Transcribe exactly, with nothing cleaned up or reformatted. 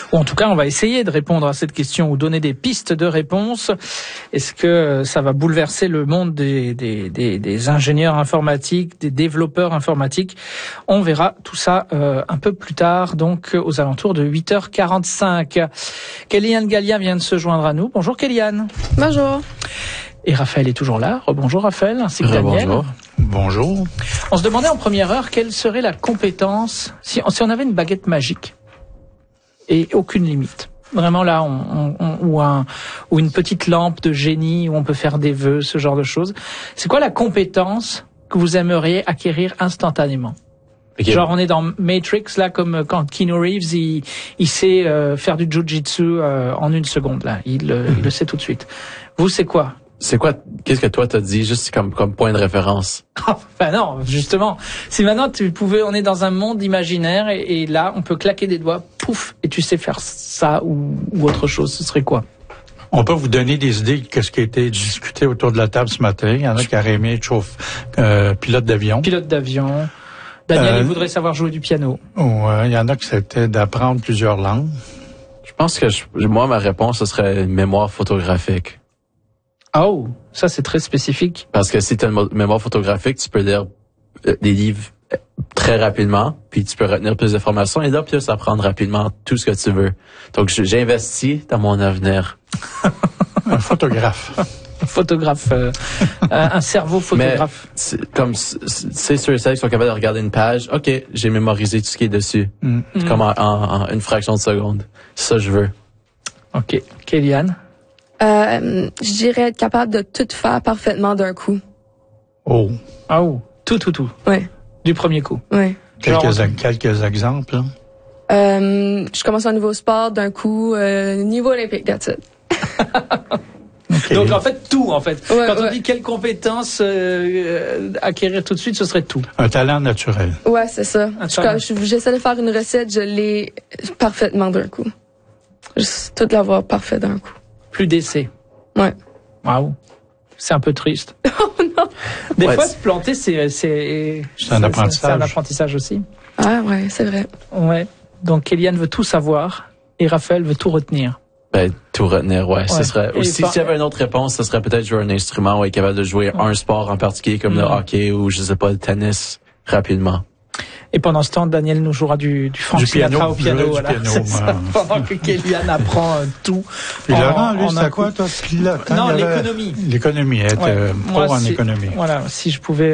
Ou en tout cas, on va essayer de répondre à cette question ou donner des pistes de réponse. Est-ce que ça va bouleverser le monde des, des, des, des ingénieurs informatiques, des développeurs informatiques? On verra tout ça euh, un peu plus tard, donc aux alentours de huit heures quarante-cinq. Kéliane Gallia vient de se joindre à nous. Bonjour Kéliane. Bonjour. Et Raphaël est toujours là. Bonjour Raphaël, ainsi que Daniel. Bonjour. Bonjour. On se demandait en première heure quelle serait la compétence si on, si on avait une baguette magique et aucune limite. Vraiment là, on, on, on, ou, un, ou une petite lampe de génie où on peut faire des vœux, ce genre de choses. C'est quoi la compétence que vous aimeriez acquérir instantanément? Okay. Genre on est dans Matrix là, comme quand Keanu Reeves il, il sait euh, faire du jujitsu euh, en une seconde là, il, euh, il le sait tout de suite. Vous c'est quoi? C'est quoi, qu'est-ce que toi t'as dit, juste comme, comme point de référence? Ben non, justement. Si maintenant tu pouvais, on est dans un monde imaginaire et, et là, on peut claquer des doigts, pouf, et tu sais faire ça ou, ou autre chose, ce serait quoi? On peut vous donner des idées de ce qui a été discuté autour de la table ce matin. Il y en a qui auraient aimé être chauffe, euh, pilote d'avion. Pilote d'avion. Daniel, euh, il voudrait savoir jouer du piano. Ouais, il y en a qui c'était d'apprendre plusieurs langues. Je pense que je, moi, ma réponse, ce serait une mémoire photographique. Oh, ça c'est très spécifique. Parce que si tu as une mémoire photographique, tu peux lire des livres très rapidement, puis tu peux retenir plus d'informations et là, plus apprendre rapidement tout ce que tu veux. Donc, j'investis dans mon avenir. Un photographe. Un photographe, euh, un cerveau photographe. Mais comme c'est ceux et celles qui sont capables de regarder une page, ok, j'ai mémorisé tout ce qui est dessus, mm. comme en, en, en une fraction de seconde. C'est ça que je veux. Ok, Kéliane. Euh, je dirais être capable de tout faire parfaitement d'un coup. Oh. Ah oh, tout, tout, tout. Oui. Du premier coup. Oui. Quelques, Genre, quelques exemples. Hein? Euh, je commence un nouveau sport d'un coup, euh, niveau olympique, that's it. Okay. Donc en fait tout en fait. Ouais, Quand ouais. on dit quelle compétence euh, acquérir tout de suite, ce serait tout. Un talent naturel. Ouais, c'est ça. Je, je, j'essaie de faire une recette, je l'ai parfaitement d'un coup. Juste tout l'avoir parfait d'un coup. Plus d'essais. Ouais. Waouh. C'est un peu triste. Oh non. Des ouais, fois se planter c'est c'est c'est un apprentissage. C'est un apprentissage aussi. Ah ouais, c'est vrai. Ouais. Donc Kéliane veut tout savoir et Raphaël veut tout retenir. Ben, tout retenir, ouais. ouais. Ce serait, et aussi, par... s'il y avait une autre réponse, ce serait peut-être jouer un instrument ou être capable de jouer ouais. un sport en particulier comme mmh. le hockey ou, je sais pas, le tennis, rapidement. Et pendant ce temps, Daniel nous jouera du, du Frank Sinatra au piano. Du voilà. piano ça, pendant que Kéliane apprend euh, tout. Et en, Laurent, lui, c'est quoi, toi? Non, l'économie. L'économie, être ouais. euh, pro en économie. Voilà, si je pouvais